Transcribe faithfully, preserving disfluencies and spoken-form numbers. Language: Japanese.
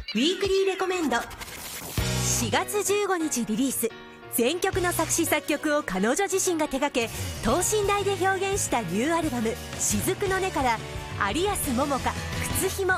ウィークリーレコメンドしがつじゅうごにちリリース、全曲の作詞作曲を彼女自身が手掛け等身大で表現したニューアルバム「雫の音」から有安桃香「靴ひも」